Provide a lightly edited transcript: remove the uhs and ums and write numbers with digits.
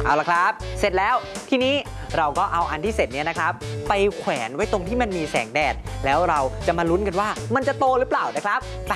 เอาละครับเสร็จแล้วทีนี้เราก็เอาอันที่เสร็จเนี้ยนะครับไปแขวนไว้ตรงที่มันมีแสงแดดแล้วเราจะมาลุ้นกันว่ามันจะโตหรือเปล่านะครับไป